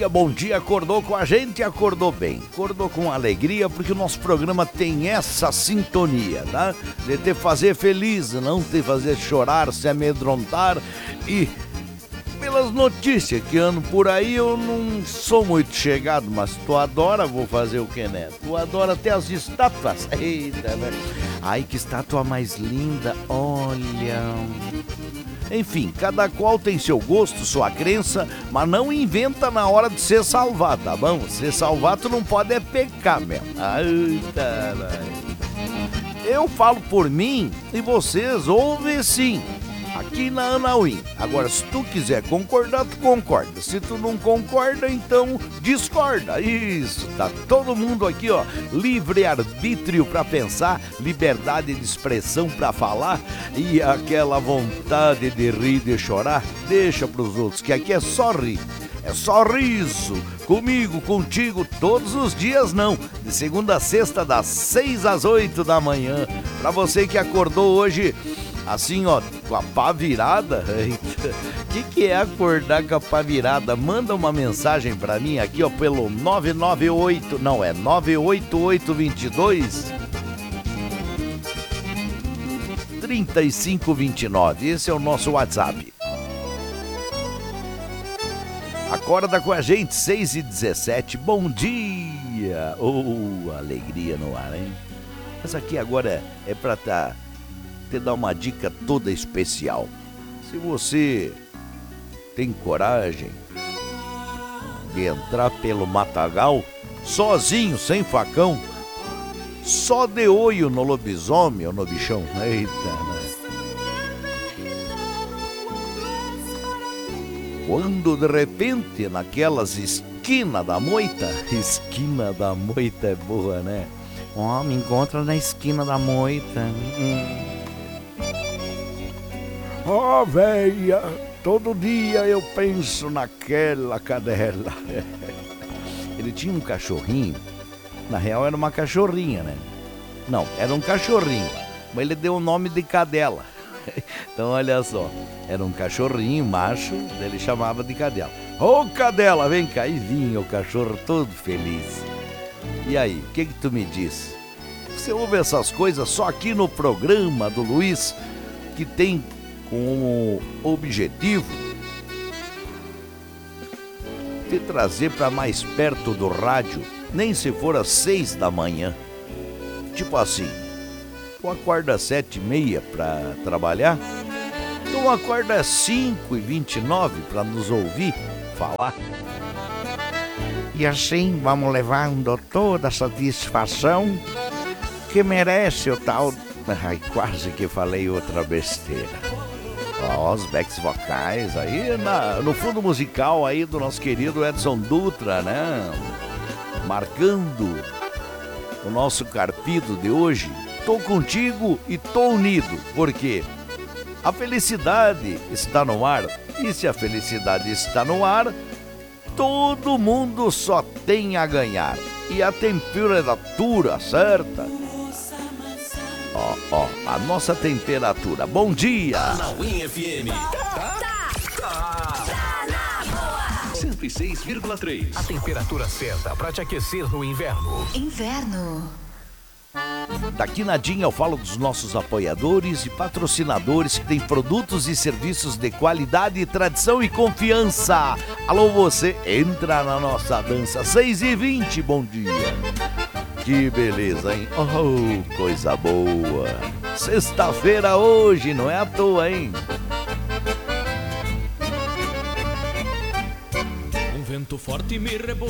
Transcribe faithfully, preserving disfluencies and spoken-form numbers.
Bom dia, acordou com a gente, acordou bem, acordou com alegria, porque o nosso programa tem essa sintonia, tá? De te fazer feliz, não te fazer chorar, se amedrontar. E pelas notícias que andam por aí, eu não sou muito chegado, mas tu adora, vou fazer o que, né? Tu adora até as estátuas. Eita, né? Ai, que estátua mais linda, olha... Enfim, cada qual tem seu gosto, sua crença, mas não inventa na hora de ser salvado, tá bom? Ser salvado tu não pode é pecar mesmo. Ai, caralho. Eu falo por mim e vocês ouvem sim, aqui na Anauim. Agora, se tu quiser concordar, tu concorda. Se tu não concorda, então discorda. Isso, tá todo mundo aqui, ó, livre-arbítrio pra pensar, liberdade de expressão pra falar e aquela vontade de rir, de chorar, deixa pros outros, que aqui é só rir. É só riso, comigo, contigo, todos os dias não. De segunda a sexta, das seis às oito da manhã. Pra você que acordou hoje... assim, ó, com a pá virada. O que, que é acordar com a pá virada? Manda uma mensagem pra mim aqui, ó, pelo nove nove oito, não, é nove oito oito dois dois, três cinco dois nove. Esse é o nosso WhatsApp. Acorda com a gente, seis e dezessete, bom dia. Oh, alegria no ar, hein? Mas aqui agora é pra tá... te dar uma dica toda especial. Se você tem coragem de entrar pelo matagal sozinho, sem facão, só de olho no lobisomem ou no bichão, eita, né? Quando de repente naquelas esquinas da moita, esquina da moita é boa, né? Ó, oh, me encontra na esquina da moita. Hum. Ó, oh, véia, todo dia eu penso naquela cadela. Ele tinha um cachorrinho, na real era uma cachorrinha, né? Não, era um cachorrinho, mas ele deu o nome de cadela. Então olha só, era um cachorrinho macho, ele chamava de cadela. Ô, oh, cadela, vem cá. E vinha o cachorro todo feliz. E aí, o que que tu me diz? Você ouve essas coisas só aqui no programa do Luiz, que tem como objetivo te trazer para mais perto do rádio, nem se for às seis da manhã. Tipo assim, tu acorda às sete e meia para trabalhar, tu acorda às cinco e vinte e nove para nos ouvir falar. E assim vamos levar um doutor da satisfação que merece o tal... Ai, quase que falei outra besteira. Ó, os backs vocais aí na, no fundo musical aí do nosso querido Edson Dutra, né? Marcando o nosso carpido de hoje. Tô contigo e tô unido, porque a felicidade está no ar. E se a felicidade está no ar, todo mundo só tem a ganhar. E a temperatura certa... Ó, ó, a nossa temperatura. Bom dia! Anauim F M. Tá? Tá. Tá na boa. cento e seis vírgula três. A temperatura certa pra te aquecer no inverno. Inverno. Daqui nadinha eu falo dos nossos apoiadores e patrocinadores que têm produtos e serviços de qualidade, tradição e confiança. Alô, você, entra na nossa dança. seis e vinte, bom dia. Que beleza, hein? Oh, coisa boa. Sexta-feira hoje, não é à toa, hein? Um vento forte me rebolou